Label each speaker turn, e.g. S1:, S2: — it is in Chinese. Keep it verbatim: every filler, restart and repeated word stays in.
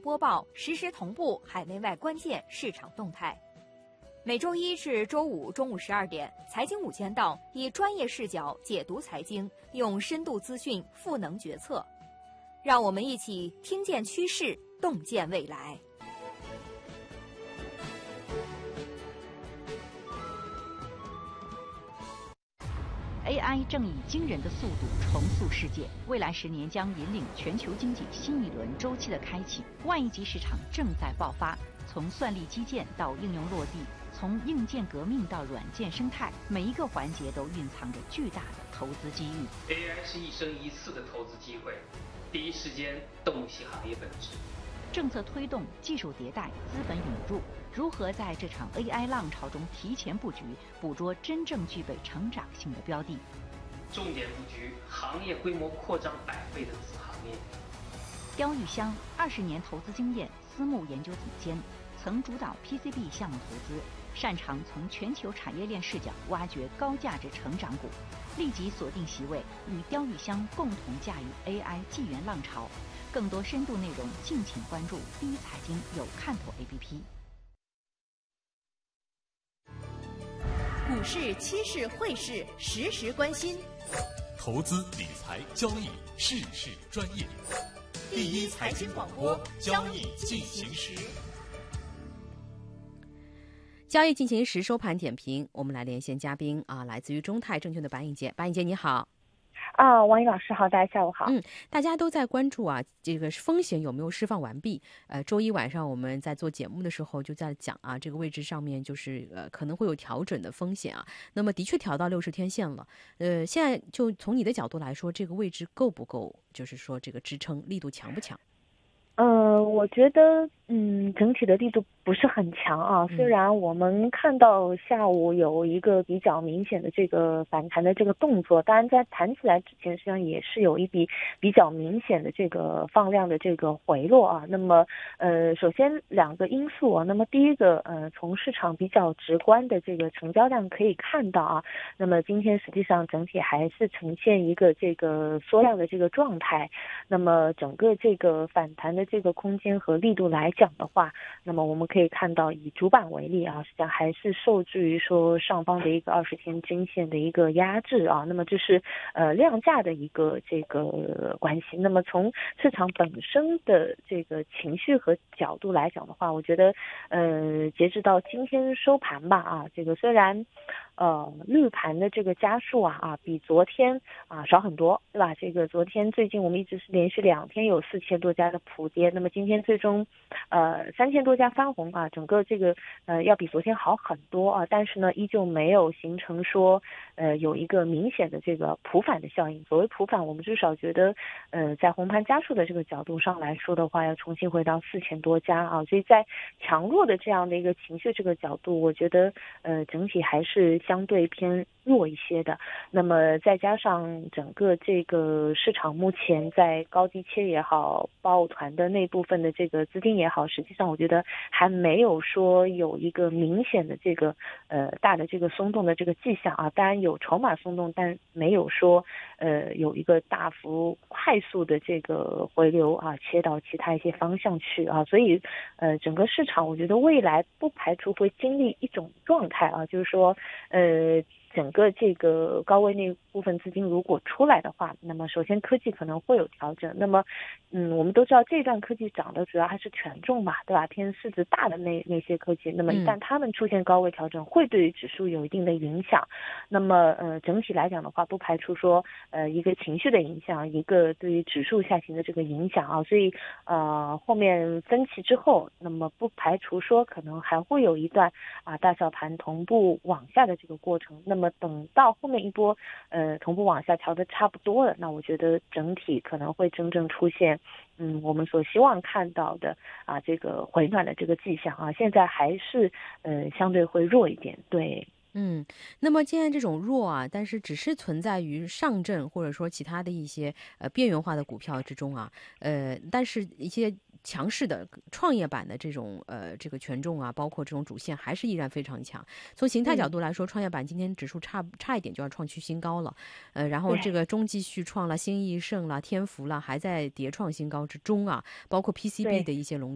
S1: 播报，实时同步海内外关键市场动态。每周一至周五中午十二点，财经午间档以专业视角解读财经，用深度资讯赋能决策。让我们一起听见趋势，洞见未来。
S2: A I 正以惊人的速度重塑世界，未来十年将引领全球经济新一轮周期的开启。万亿级市场正在爆发，从算力基建到应用落地，从硬件革命到软件生态，每一个环节都蕴藏着巨大的投资机遇。
S3: A I 是一生一次的投资机会，第一时间洞悉行业本质。
S2: 政策推动、技术迭代、资本涌入，如何在这场 A I 浪潮中提前布局，捕捉真正具备成长性的标的？
S3: 重点布局行业规模扩张百倍的子行业。
S2: 刁玉香二十年投资经验，私募研究总监，曾主导 P C B 项目投资，擅长从全球产业链视角挖掘高价值成长股。立即锁定席位，与刁玉香共同驾驭 A I 纪元浪潮。更多深度内容，敬请关注第一财经有看头 A P P。
S4: 股市、期市、汇市，实时关心。
S5: 投资理财交易，事事专业。第一财经广播，交易进行时。
S6: 交易进行时收盘点评，我们来连线嘉宾啊，来自于中泰证券的白颖杰。白颖杰你好。
S7: 啊，王颖老师好，大家下午好。
S6: 嗯，大家都在关注啊，这个风险有没有释放完毕？呃，周一晚上我们在做节目的时候就在讲啊，这个位置上面就是呃可能会有调整的风险啊。那么的确调到六十天线了。呃，现在就从你的角度来说，这个位置够不够？就是说这个支撑力度强不强？
S7: 呃，我觉得嗯，整体的力度不是很强啊。虽然我们看到下午有一个比较明显的这个反弹的这个动作，当然在弹起来之前，实际上也是有一笔比较明显的这个放量的这个回落啊。那么呃，首先两个因素啊，那么第一个呃，从市场比较直观的这个成交量可以看到啊，那么今天实际上整体还是呈现一个这个缩量的这个状态。那么整个这个反弹的这个空间和力度来讲的话，那么我们可以看到以主板为例啊，实际上还是受制于说上方的一个二十天均线的一个压制啊，那么这是呃量价的一个这个关系。那么从市场本身的这个情绪和角度来讲的话，我觉得呃截止到今天收盘吧啊，这个虽然呃绿盘的这个家数啊啊比昨天啊少很多，对吧？这个昨天最近我们一直是连续两天有四千多家的普跌，那么今天最终呃三千多家翻红啊，整个这个呃要比昨天好很多啊，但是呢依旧没有形成说呃有一个明显的这个普反的效应。所谓普反，我们至少觉得呃在红盘家数的这个角度上来说的话，要重新回到四千多家啊，所以在强弱的这样的一个情绪这个角度，我觉得呃整体还是相对偏弱一些的。那么再加上整个这个市场目前在高低切也好，抱团的那部分的这个资金也好，实际上我觉得还没有说有一个明显的这个呃大的这个松动的这个迹象啊。当然有筹码松动，但没有说呃有一个大幅快速的这个回流啊，切到其他一些方向去啊。所以呃整个市场我觉得未来不排除会经历一种状态啊，就是说呃整个这个高位那部分资金如果出来的话，那么首先科技可能会有调整。那么嗯，我们都知道这段科技涨的主要还是权重嘛，对吧？偏市值大的那那些科技，那么一旦他们出现高位调整，会对于指数有一定的影响。那么呃整体来讲的话，不排除说呃一个情绪的影响，一个对于指数下行的这个影响啊。所以呃后面分歧之后，那么不排除说可能还会有一段啊大小盘同步往下的这个过程。那么等到后面一波呃同步往下调的差不多了，那我觉得整体可能会真正出现嗯我们所希望看到的啊这个回暖的这个迹象啊。现在还是呃相对会弱一点，对。
S6: 嗯，那么现在这种弱啊，但是只是存在于上证或者说其他的一些呃边缘化的股票之中啊，呃，但是一些强势的创业板的这种呃这个权重啊，包括这种主线还是依然非常强。从形态角度来说，创业板今天指数差差一点就要创去新高了，呃，然后这个中继续创了、新易盛了、天福了，还在迭创新高之中啊，包括 P C B 的一些龙。